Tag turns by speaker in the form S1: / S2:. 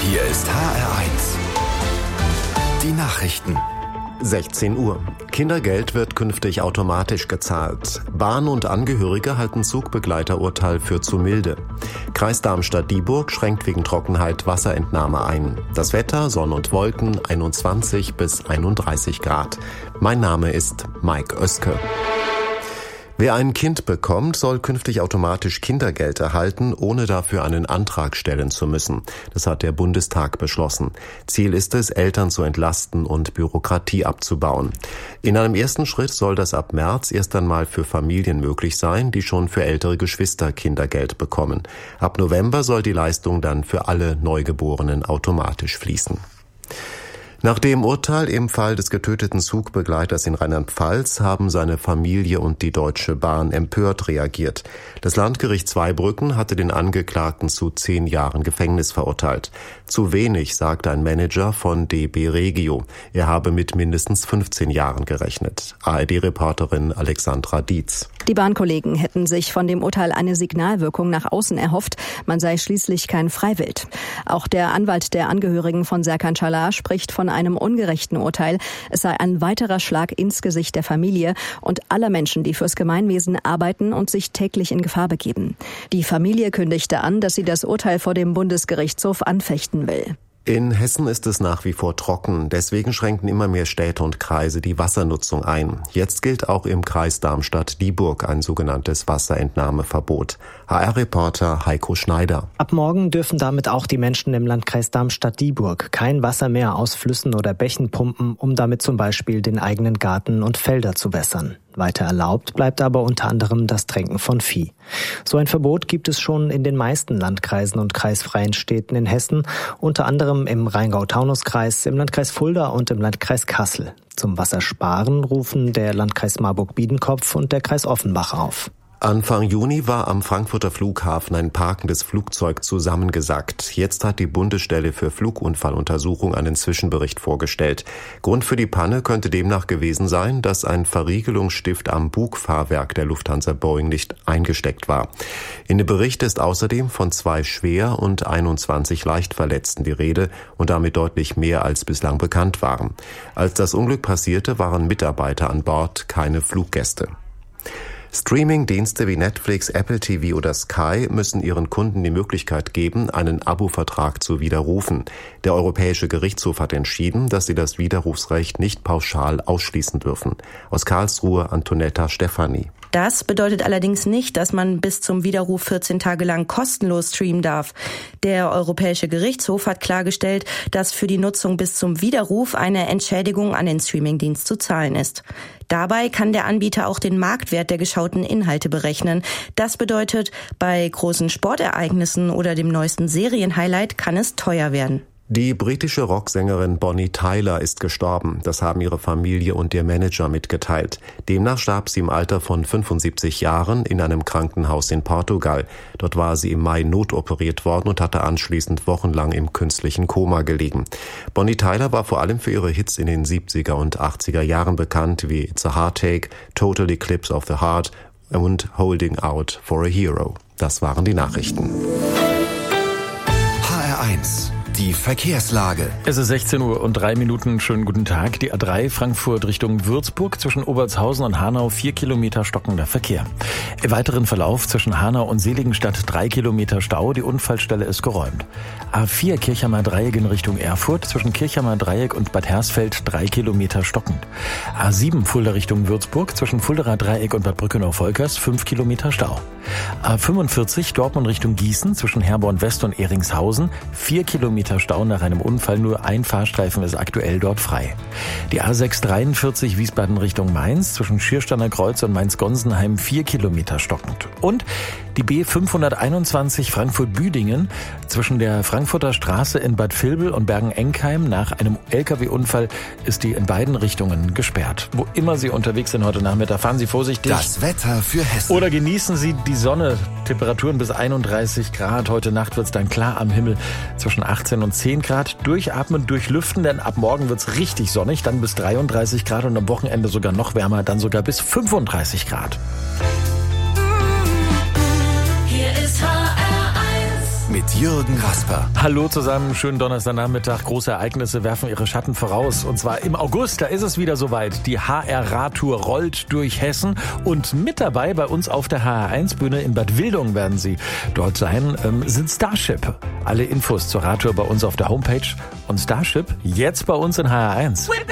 S1: Hier ist HR1. Die Nachrichten.
S2: 16 Uhr. Kindergeld wird künftig automatisch gezahlt. Bahn und Angehörige halten Zugbegleiterurteil für zu milde. Kreis Darmstadt-Dieburg schränkt wegen Trockenheit Wasserentnahme ein. Das Wetter, Sonne und Wolken, 21 bis 31 Grad. Mein Name ist Mike Oeske. Wer ein Kind bekommt, soll künftig automatisch Kindergeld erhalten, ohne dafür einen Antrag stellen zu müssen. Das hat der Bundestag beschlossen. Ziel ist es, Eltern zu entlasten und Bürokratie abzubauen. In einem ersten Schritt soll das ab März erst einmal für Familien möglich sein, die schon für ältere Geschwister Kindergeld bekommen. Ab November soll die Leistung dann für alle Neugeborenen automatisch fließen. Nach dem Urteil im Fall des getöteten Zugbegleiters in Rheinland-Pfalz haben seine Familie und die Deutsche Bahn empört reagiert. Das Landgericht Zweibrücken hatte den Angeklagten zu 10 Jahren Gefängnis verurteilt. Zu wenig, sagte ein Manager von DB Regio. Er habe mit mindestens 15 Jahren gerechnet. ARD-Reporterin Alexandra Dietz.
S3: Die Bahnkollegen hätten sich von dem Urteil eine Signalwirkung nach außen erhofft. Man sei schließlich kein Freiwild. Auch der Anwalt der Angehörigen von Serkan Çalar spricht von einem ungerechten Urteil. Es sei ein weiterer Schlag ins Gesicht der Familie und aller Menschen, die fürs Gemeinwesen arbeiten und sich täglich in Gefahr begeben. Die Familie kündigte an, dass sie das Urteil vor dem Bundesgerichtshof anfechten will.
S2: In Hessen ist es nach wie vor trocken. Deswegen schränken immer mehr Städte und Kreise die Wassernutzung ein. Jetzt gilt auch im Kreis Darmstadt-Dieburg ein sogenanntes Wasserentnahmeverbot. HR-Reporter Heiko Schneider.
S4: Ab morgen dürfen damit auch die Menschen im Landkreis Darmstadt-Dieburg kein Wasser mehr aus Flüssen oder Bächen pumpen, um damit zum Beispiel den eigenen Garten und Felder zu wässern. Weiter erlaubt bleibt aber unter anderem das Tränken von Vieh. So ein Verbot gibt es schon in den meisten Landkreisen und kreisfreien Städten in Hessen, unter anderem im Rheingau-Taunus-Kreis, im Landkreis Fulda und im Landkreis Kassel. Zum Wassersparen rufen der Landkreis Marburg-Biedenkopf und der Kreis Offenbach auf.
S2: Anfang Juni war am Frankfurter Flughafen ein parkendes Flugzeug zusammengesackt. Jetzt hat die Bundesstelle für Flugunfalluntersuchung einen Zwischenbericht vorgestellt. Grund für die Panne könnte demnach gewesen sein, dass ein Verriegelungsstift am Bugfahrwerk der Lufthansa Boeing nicht eingesteckt war. In dem Bericht ist außerdem von 2 schwer und 21 Leichtverletzten die Rede und damit deutlich mehr als bislang bekannt waren. Als das Unglück passierte, waren Mitarbeiter an Bord, keine Fluggäste. Streaming-Dienste wie Netflix, Apple TV oder Sky müssen ihren Kunden die Möglichkeit geben, einen Abo-Vertrag zu widerrufen. Der Europäische Gerichtshof hat entschieden, dass sie das Widerrufsrecht nicht pauschal ausschließen dürfen. Aus Karlsruhe Antonetta Stefani.
S5: Das bedeutet allerdings nicht, dass man bis zum Widerruf 14 Tage lang kostenlos streamen darf. Der Europäische Gerichtshof hat klargestellt, dass für die Nutzung bis zum Widerruf eine Entschädigung an den Streamingdienst zu zahlen ist. Dabei kann der Anbieter auch den Marktwert der geschauten Inhalte berechnen. Das bedeutet, bei großen Sportereignissen oder dem neuesten Serienhighlight kann es teuer werden.
S2: Die britische Rocksängerin Bonnie Tyler ist gestorben. Das haben ihre Familie und ihr Manager mitgeteilt. Demnach starb sie im Alter von 75 Jahren in einem Krankenhaus in Portugal. Dort war sie im Mai notoperiert worden und hatte anschließend wochenlang im künstlichen Koma gelegen. Bonnie Tyler war vor allem für ihre Hits in den 70er und 80er Jahren bekannt, wie It's a Heartache, Total Eclipse of the Heart und Holding Out for a Hero. Das waren die Nachrichten.
S1: HR1. Die Verkehrslage.
S6: Es ist 16:03 Uhr. Schönen guten Tag. Die A3 Frankfurt Richtung Würzburg zwischen Obertshausen und Hanau 4 Kilometer stockender Verkehr. Im weiteren Verlauf zwischen Hanau und Seligenstadt 3 Kilometer Stau. Die Unfallstelle ist geräumt. A4 Kirchheimer Dreieck in Richtung Erfurt zwischen Kirchheimer Dreieck und Bad Hersfeld 3 Kilometer stockend. A7 Fulda Richtung Würzburg zwischen Fuldaer Dreieck und Bad Brückenau-Volkers 5 Kilometer Stau. A45 Dortmund Richtung Gießen zwischen Herborn West und Ehringshausen 4 Kilometer Stau nach einem Unfall. Nur ein Fahrstreifen ist aktuell dort frei. Die A643 Wiesbaden Richtung Mainz zwischen Schiersteiner Kreuz und Mainz-Gonsenheim 4 Kilometer stockend. Und die B521 Frankfurt-Büdingen zwischen der Frankfurter Straße in Bad Vilbel und Bergen-Enkheim nach einem LKW-Unfall ist die in beiden Richtungen gesperrt. Wo immer Sie unterwegs sind heute Nachmittag, fahren Sie vorsichtig.
S1: Das Wetter für Hessen.
S6: Oder genießen Sie die Sonne. Temperaturen bis 31 Grad. Heute Nacht wird es dann klar am Himmel zwischen 18 und 10 Grad. Durchatmen, durchlüften, denn ab morgen wird es richtig sonnig. Dann bis 33 Grad und am Wochenende sogar noch wärmer, dann sogar bis 35 Grad.
S7: Hier ist HR1
S1: Mit mit Jürgen Rasper.
S6: Hallo zusammen, schönen Donnerstagnachmittag. Große Ereignisse werfen ihre Schatten voraus. Und zwar im August, da ist es wieder soweit. Die HR-Radtour rollt durch Hessen. Und mit dabei bei uns auf der HR1-Bühne in Bad Wildungen werden sie dort sein, sind Starship. Alle Infos zur Radtour bei uns auf der Homepage. Und Starship jetzt bei uns in HR1.